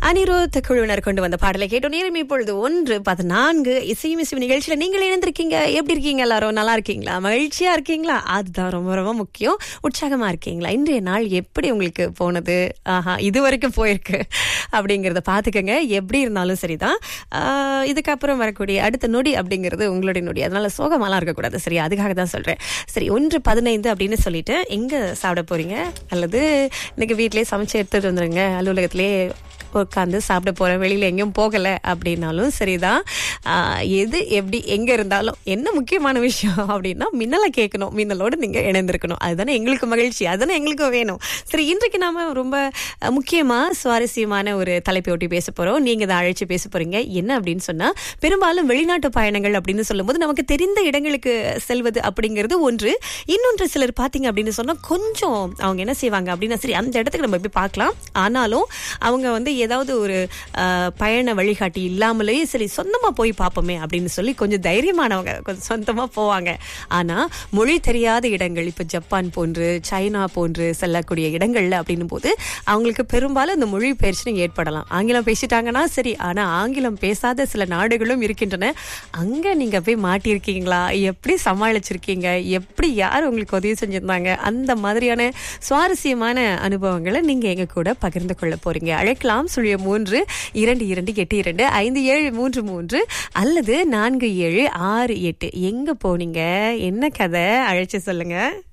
அனிருத் குழுவினர் கொண்டு வந்த பாடலை கேட்டோம். நேரம் இப்பொழுது 1:14. இசையும் இசையும் நிகழ்ச்சியில நீங்கள் இணைந்திருக்கீங்க. எப்படி இருக்கீங்க? எல்லாரும் நல்லா இருக்கீங்களா? மகிழ்ச்சியா இருக்கீங்களா? அதுதான் ரொம்ப ரொம்ப முக்கியம். உற்சாகமா இருக்கீங்களா? இன்றைய நாள் எப்படி உங்களுக்கு போனது? இது வரைக்கும் போயிருக்கு அப்படிங்கறத பாத்துக்கங்க. எப்படி இருந்தாலும் சரிதான். இதுக்கப்புறம் வரக்கூடிய அடுத்த நொடி அப்படிங்கிறது உங்களுடைய நொடி. அதனால சோகமாலாம் இருக்கக்கூடாது. சரி, அதுக்காக தான் சொல்றேன். சரி, 1:15 அப்படின்னு சொல்லிட்டு எங்க சாப்பிட போறீங்க? அல்லது இன்னைக்கு வீட்லயே சமைச்சு எடுத்துட்டு வந்துருங்க, அலுவலகத்திலேயே உட்காந்து சாப்பிட போறேன், வெளியில எங்கேயும் போகல அப்படின்னாலும் சரிதான். எது எப்படி எங்க இருந்தாலும் என்ன முக்கியமான விஷயம் அப்படின்னா மின்னலை கேட்கணும், மின்னலோடு நீங்க இணைந்திருக்கணும். அதுதானே எங்களுக்கு மகிழ்ச்சி, அதுதானே எங்களுக்கும் வேணும். சரி, இன்றைக்கு நாம ரொம்ப முக்கியமா சுவாரஸ்யமான ஒரு தலைப்பை ஒட்டி பேச போறோம். நீங்க தான் அழைச்சு பேச போறீங்க. என்ன அப்படின்னு சொன்னா, பெரும்பாலும் வெளிநாட்டு பயணங்கள் அப்படின்னு சொல்லும் போது நமக்கு தெரிந்த இடங்களுக்கு செல்வது அப்படிங்கிறது ஒன்று. இன்னொன்று, சிலர் பாத்தீங்க அப்படின்னு சொன்னா கொஞ்சம் அவங்க என்ன செய்வாங்க அப்படின்னா, சரி அந்த இடத்துக்கு நம்ம போய் பார்க்கலாம், ஆனாலும் அவங்க ஏதாவது ஒரு பயண வழிகாட்டி இல்லாமலே சரி சொந்தமா போய் பார்ப்போமே அப்படின்னு சொல்லி கொஞ்சம் தைரியமானவங்க கொஞ்சம் சொந்தமா போவாங்க. ஆனா மொழி தெரியாத இடங்கள், இப்ப ஜப்பான் போன்று சைனா போன்று செல்லக்கூடிய இடங்கள்ல அப்படின்னும் போது அவங்களுக்கு பெரும்பாலும் இந்த மொழி பயிற்சி ஏற்படலாம். ஆங்கிலம் பேசிட்டாங்கன்னா சரி, ஆனா ஆங்கிலம் பேசாத சில நாடுகளும் இருக்கின்றன. அங்க நீங்க போய் மாட்டியிருக்கீங்களா? எப்படி சமாளிச்சிருக்கீங்க? எப்படி யார் உங்களுக்கு உதவி செஞ்சிருந்தாங்க? அந்த மாதிரியான சுவாரஸ்யமான அனுபவங்களை நீங்க எங்க கூட பகிர்ந்து கொள்ள போறீங்க. அழைக்கலாம் 0322825733 அல்லது 4768. எங்க போனீங்க? என்ன கதை? அழைச்சு சொல்லுங்க.